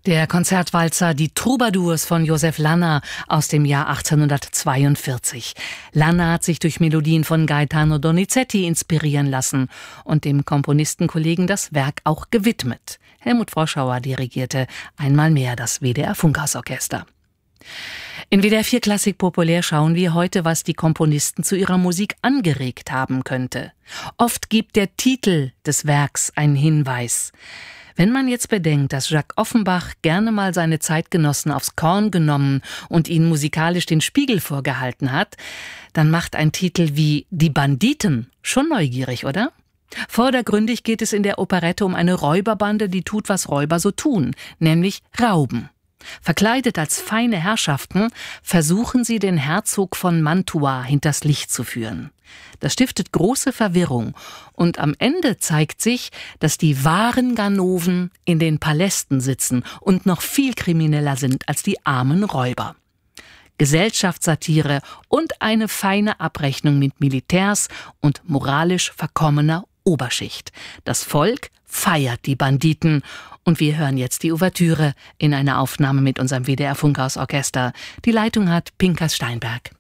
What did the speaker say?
Der Konzertwalzer Die Troubadours von Joseph Lanna aus dem Jahr 1842. Lanna hat sich durch Melodien von Gaetano Donizetti inspirieren lassen und dem Komponistenkollegen das Werk auch gewidmet. Helmut Froschauer dirigierte einmal mehr das WDR Funkhausorchester. In WDR 4 Klassik Populär schauen wir heute, was die Komponisten zu ihrer Musik angeregt haben könnte. Oft gibt der Titel des Werks einen Hinweis. Wenn man jetzt bedenkt, dass Jacques Offenbach gerne mal seine Zeitgenossen aufs Korn genommen und ihnen musikalisch den Spiegel vorgehalten hat, dann macht ein Titel wie Die Banditen schon neugierig, oder? Vordergründig geht es in der Operette um eine Räuberbande, die tut, was Räuber so tun, nämlich rauben. Verkleidet als feine Herrschaften versuchen sie, den Herzog von Mantua hinters Licht zu führen. Das stiftet große Verwirrung und am Ende zeigt sich, dass die wahren Ganoven in den Palästen sitzen und noch viel krimineller sind als die armen Räuber. Gesellschaftssatire und eine feine Abrechnung mit Militärs und moralisch verkommener Oberschicht. Das Volk feiert die Banditen und wir hören jetzt die Ouvertüre in einer Aufnahme mit unserem WDR Funkhausorchester. Die Leitung hat Pinkas Steinberg.